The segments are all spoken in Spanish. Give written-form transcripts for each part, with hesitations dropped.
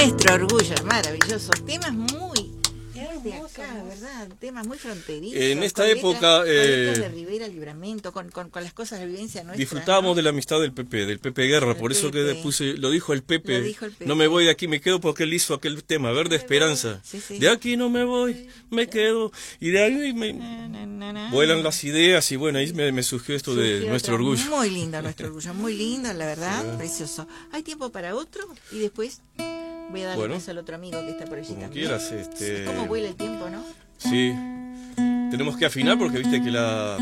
Nuestro orgullo, maravilloso. Temas muy de acá, ¿verdad? Temas muy fronterizos. En esta con época... letras de Rivera, Libramento, con las cosas de vivencia nuestra. Disfrutábamos, ¿no?, de la amistad del Pepe Guerra, por eso que puse, lo dijo el Pepe, no me voy de aquí, me quedo, porque él hizo aquel tema, Verde Esperanza. Sí, sí. De aquí no me voy, me quedo, y de ahí vuelan las ideas, y bueno, ahí me surgió esto de Nuestro Orgullo. Muy lindo Nuestro Orgullo, muy lindo, la verdad, precioso. ¿Hay tiempo para otro? Y después voy a darle paso al otro amigo que está por allí como también. Quieras, ¿Cómo vuela el tiempo, no? Sí, tenemos que afinar porque viste que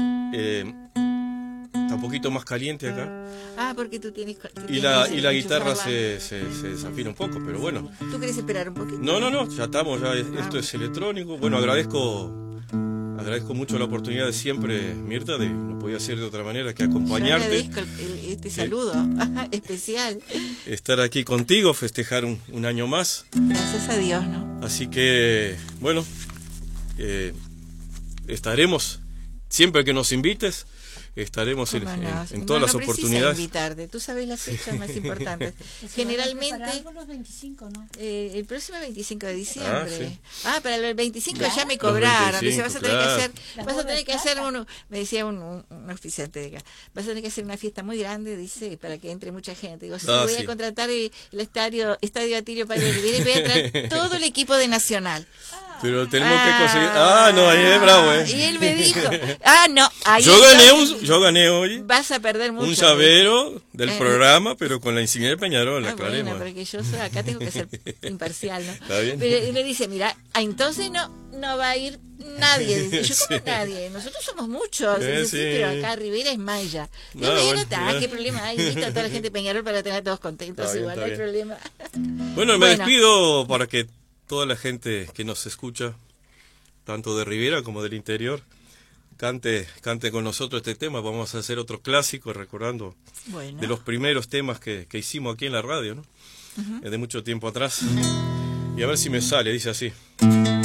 está un poquito más caliente acá. Ah, porque tú tienes... Y la guitarra se desafina un poco, pero bueno. ¿Tú querés esperar un poquito? No, ya estamos, esto es electrónico. Bueno, agradezco mucho la oportunidad de siempre, Mirta, no podía ser de otra manera que acompañarte. Yo agradezco este saludo especial. Estar aquí contigo, festejar un año más. Gracias a Dios, ¿no? Así que, bueno, estaremos, siempre que nos invites, estaremos en todas las oportunidades. Invitarte. Tú sabes las fechas más importantes. Generalmente los 25, ¿no? El próximo 25 de diciembre. Sí. Para el 25 ya me cobraron. 25, Dice, vas a tener que hacer casa. me decía un oficiante de acá, vas a tener que hacer una fiesta muy grande, dice, para que entre mucha gente. Digo, voy a contratar el estadio Atilio Padre Rivera y voy a traer todo el equipo de Nacional. Pero tenemos que conseguir... no, ahí es bravo, Y él me dijo, no, ahí yo gané hoy. Vas a perder mucho. Un llavero del programa, pero con la insignia de Peñarol, aclaremos. Bueno, porque yo acá tengo que ser imparcial, ¿no? Está bien. Pero él me dice, mira, entonces no va a ir nadie. Dice, yo, ¿cómo nadie? Nosotros somos muchos. Dice, sí, pero acá Rivera es Maya. Digo, ¿qué problema hay? Invita a toda la gente de Peñarol para tener a todos contentos. Igual, no hay problema. Bueno, me despido para que toda la gente que nos escucha, tanto de Rivera como del interior, cante con nosotros este tema. Vamos a hacer otro clásico recordando de los primeros temas que hicimos aquí en la radio, ¿no? De mucho tiempo atrás. Y a ver si me sale, dice así.